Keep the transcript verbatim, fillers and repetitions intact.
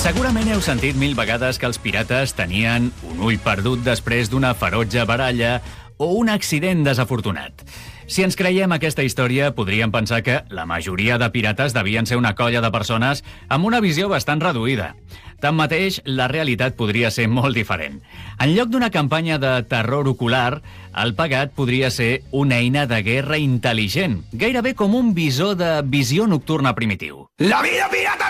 Segurament heu sentit mil vegades que els pirates tenien un ull perdut després d'una ferotge baralla o un accident desafortunat. Si ens creiem aquesta història, podríem pensar que la majoria de pirates devien ser una colla de persones amb una visió bastant reduïda. Tanmateix, la realitat podria ser molt diferent. En lloc d'una campanya de terror ocular, el pegat podria ser una eina de guerra intel·ligent, gairebé com un visor de visió nocturna primitiu. La vida pirata